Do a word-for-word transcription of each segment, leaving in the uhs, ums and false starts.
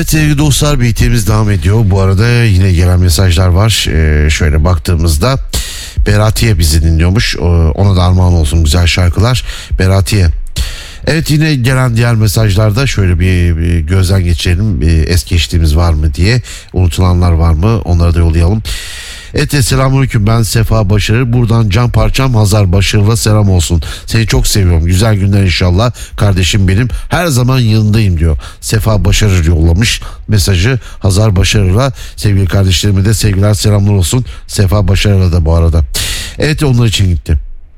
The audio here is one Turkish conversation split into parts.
Evet sevgili dostlar, B T'miz devam ediyor. Bu arada yine gelen mesajlar var. Ee, şöyle baktığımızda Beratiye bizi dinliyormuş. Ona da armağan olsun güzel şarkılar. Beratiye. Evet, yine gelen diğer mesajlarda şöyle bir, bir gözden geçirelim. Bir es geçtiğimiz var mı diye, unutulanlar var mı, onları da yollayalım. Evet, selamünaleyküm, ben Sefa Başarır. Buradan can parçam Hazar Başarır'a selam olsun. Seni çok seviyorum. Güzel günler inşallah. Kardeşim benim. Her zaman yanındayım diyor. Sefa Başarır yollamış mesajı Hazar Başarır'a. Sevgili kardeşlerime de sevgiler, selamlar olsun. Sefa Başarır'a da bu arada. Evet, onlar için gitti.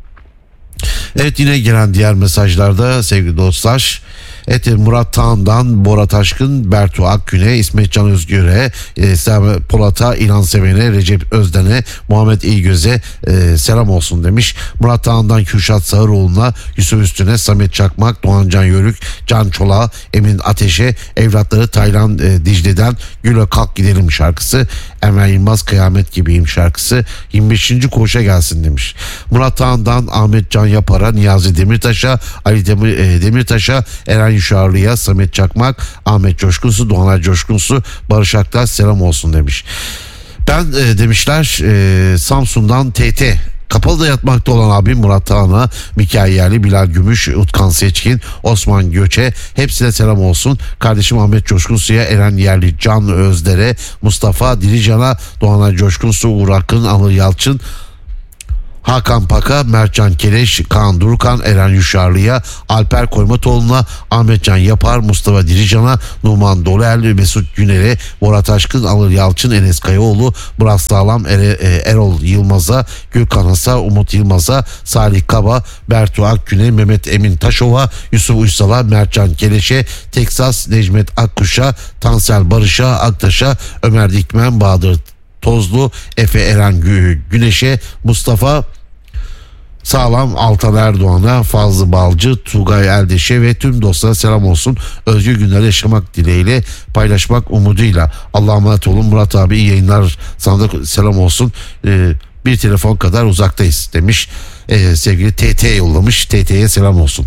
Evet, yine gelen diğer mesajlarda sevgili dostlar. Evet, Murat Tağan'dan Bora Taşkın, Bertu Akgün'e, İsmet Can Özgür'e, e, Sami Polat'a, İlhan Seven'e, Recep Özden'e, Muhammed İyigöz'e e, selam olsun demiş. Murat Tağan'dan Kürşat Sağıroğlu'na, Yusuf Üstün'e, Samet Çakmak, Doğan Can Yörük, Can Çolak'a, Emin Ateş'e, evlatları Taylan e, Dicle'den Güle Kalk Gidelim şarkısı, Emre Yılmaz Kıyamet Gibiyim şarkısı yirmi beşinci koğuşa gelsin demiş. Murat Tağan'dan Ahmet Can Yapar'a, Niyazi Demirtaş'a, Ali Demir, e, Demirtaş'a, Eren Yuşarlı'ya, Samet Çakmak, Ahmet Coşkunsu, Doğanay Coşkunsu, Barış Aktaş selam olsun demiş. Ben e, demişler e, Samsun'dan T T kapalı da yatmakta olan abim Murat Tağan'a, Mikail Yerli, Bilal Gümüş, Utkan Seçkin, Osman Göçe, hepsine selam olsun. Kardeşim Ahmet Coşkunsu'ya, Eren Yerli, Can Özder'e, Mustafa Dilican'a, Doğanay Coşkunsu, Uğur Akın, Anıl Yalçın, Hakan Pak'a, Mertcan Keleş, Kaan Durukan, Eren Yuşarlı'ya, Alper Koymatoğlu'na, Ahmetcan Yapar, Mustafa Dirican'a, Numan Dolayerli, Mesut Güner'e, Bora Taşkın, Anıl Yalçın, Enes Kayaoğlu, Murat Sağlam, Er- Erol Yılmaz'a, Gülkan Has'a, Umut Yılmaz'a, Salih Kaba, Bertu Akgün'e, Mehmet Emin Taşova, Yusuf Uysal'a, Mertcan Keleş'e, Teksas Necmet Akkuş'a, Tansel Barış'a, Aktaş'a, Ömer Dikmen, Bahadır Tozlu, Efe Eren Gü- Güneş'e, Mustafa Sağlam, Altan Erdoğan'a, Fazlı Balcı, Tugay Erdeş'e ve tüm dostlara selam olsun. Özgür günler yaşamak dileğiyle, paylaşmak umuduyla. Allah'a emanet olun Murat abi, iyi yayınlar, sana da selam olsun. Ee, bir telefon kadar uzaktayız demiş. Ee, sevgili T T yollamış. T T'ye selam olsun.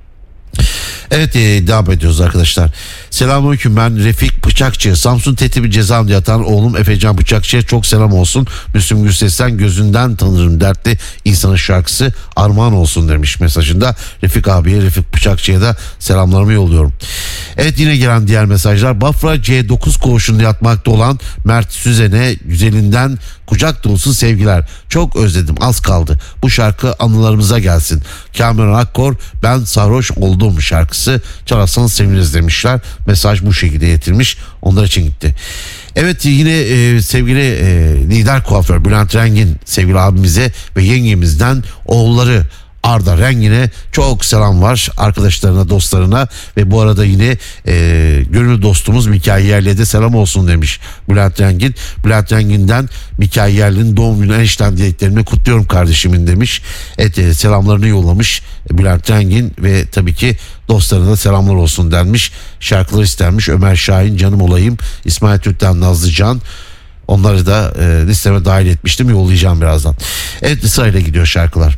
Evet, e, devam ediyoruz arkadaşlar. Selamünaleyküm, ben Refik Bıçakçı. Samsun Tetibi cezaevinde yatan oğlum Efecan Bıçakçı'ya çok selam olsun. Müslüm Gürses'ten Gözünden Tanırım Dertli İnsanın şarkısı armağan olsun demiş mesajında. Refik abiye, Refik Bıçakçı'ya da selamlarımı yolluyorum. Evet, yine gelen diğer mesajlar. Bafra C dokuz koğuşunda yatmakta olan Mert Süzen'e güzelinden kucak dolusu sevgiler. Çok özledim, az kaldı. Bu şarkı anılarımıza gelsin. Kamil Akkor, ben sarhoş oldum şarkısı çalarsanız seviniriz demişler. Mesaj bu şekilde getirmiş. Onlar için gitti. Evet, yine e, sevgili e, lider kuaför Bülent Rengin sevgili abimize ve yengemizden oğulları Arda Rengin'e çok selam var, arkadaşlarına, dostlarına ve bu arada yine e, gönül dostumuz Mikail Yerli'ye de selam olsun demiş Bülent Rengin. Bülent Rengin'den Mikail Yerli'nin doğum günü enişten dileklerini kutluyorum kardeşimin demiş. Evet, e, selamlarını yollamış Bülent Rengin ve tabii ki dostlarına selamlar olsun denmiş. Şarkılar istenmiş Ömer Şahin, Canım Olayım, İsmail Türk'ten Nazlı Can. Onları da e, listeme dahil etmiştim, yollayacağım birazdan. Evet, sırayla gidiyor şarkılar.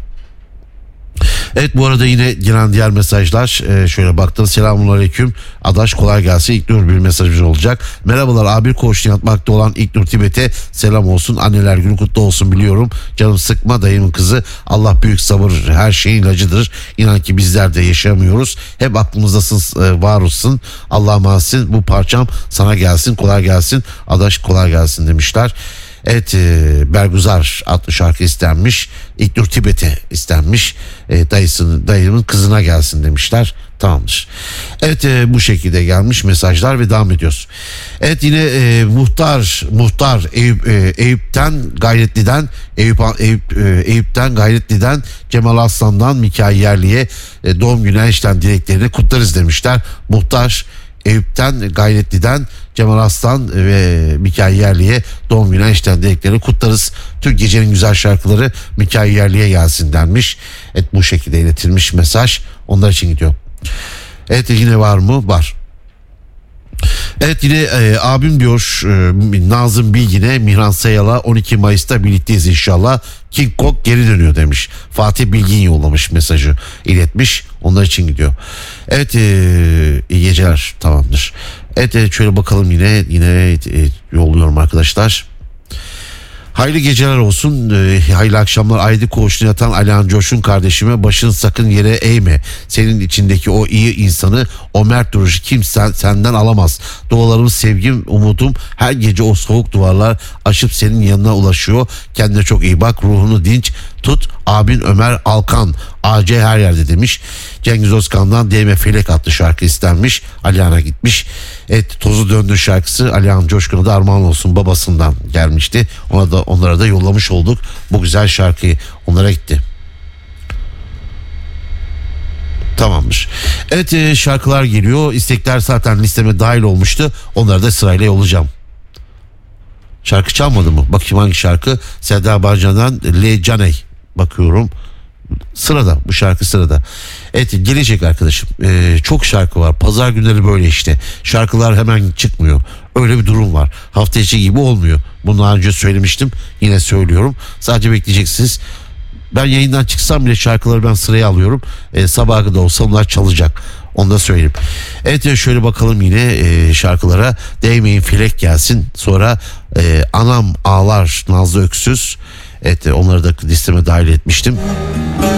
Evet, bu arada yine gelen diğer mesajlar ee, şöyle baktım. Selamünaleyküm Adaş, kolay gelsin. İlknur bir mesajımız olacak. Merhabalar, A bir koğuşta yatmakta olan İlknur Tibet'e selam olsun. Anneler günü kutlu olsun, biliyorum. Canım sıkma, dayımın kızı. Allah büyük sabır her şeyin ilacıdır. İnan ki bizler de yaşamıyoruz. Hep aklımızdasın, e, var olsun. Allah'a emanetsin. Bu parçam sana gelsin, kolay gelsin. Adaş, kolay gelsin demişler. Evet, e, Bergüzar adlı şarkı istenmiş. İlknur Tibet'e istenmiş. E, dayısının, dayımın kızına gelsin demişler. Tamamdır. Evet, e, bu şekilde gelmiş mesajlar ve devam ediyoruz. Evet, yine e, muhtar muhtar Eyüp, e, Eyüp'ten Gayretli'den Eyüp, Eyüp e, Eyüp'ten Gayretli'den Cemal Aslan'dan Mikail Yerli'ye e, doğum günü enişten dileklerini kutlarız demişler. Muhtar Eyüp'ten Gayretli'den Cemal Aslan ve Mikail Yerli'ye doğum günü enişten dileklerini kutlarız. Türk gecenin güzel şarkıları Mikail Yerli'ye gelsin denmiş. Evet, bu şekilde iletilmiş mesaj. Onlar için gidiyor. Evet, yine var mı? Var. Evet, yine e, abim diyor e, Nazım Bilgin'e, Mihran Sayal'a on iki Mayıs'ta birlikteyiz inşallah. King Kong geri dönüyor demiş. Fatih Bilgin yollamış mesajı, iletmiş. Onlar için gidiyor. Evet, e, iyi geceler, tamamdır. Evet, evet şöyle bakalım yine yine e, yolluyorum arkadaşlar. Hayırlı geceler olsun, e, hayırlı akşamlar. Aydı koğuşuna yatan Alihan Coşkun kardeşime başını sakın yere eğme. Senin içindeki o iyi insanı, o mert duruşu kimse senden alamaz. Dualarım, sevgim, umudum her gece o soğuk duvarlar aşıp senin yanına ulaşıyor. Kendine çok iyi bak, ruhunu dinç tut. Abin Ömer Alkan A C her yerde demiş. Cengiz Özkan'dan D M Felek adlı şarkı istenmiş. Alihan'a gitmiş. Evet, Tozu Döndür şarkısı Alihan Coşkun'a da armağan olsun babasından gelmişti. Ona da onlara da yollamış olduk bu güzel şarkıyı. Onlara gitti. Tamamdır. Evet, e, şarkılar geliyor. İstekler zaten listeme dahil olmuştu. Onları da sırayla yollayacağım. Şarkı çalmadı mı? Bakayım hangi şarkı? Seda Bağcan'dan Le Caney. Bakıyorum. Sırada, bu şarkı sırada. Evet, gelecek arkadaşım. Ee, çok şarkı var. Pazar günleri böyle işte. Şarkılar hemen çıkmıyor. Öyle bir durum var. Hafta içi gibi olmuyor. Bunu daha önce söylemiştim. Yine söylüyorum. Sadece bekleyeceksiniz. Ben yayından çıksam bile şarkıları ben sıraya alıyorum. Ee, sabaha kadar olsa onlar çalacak. Onu da söyleyeyim. Evet, şöyle bakalım yine e, şarkılara. Değmeyin Felek gelsin. Sonra e, Anam Ağlar Nazlı Öksüz. Evet, onları da listeme dahil etmiştim.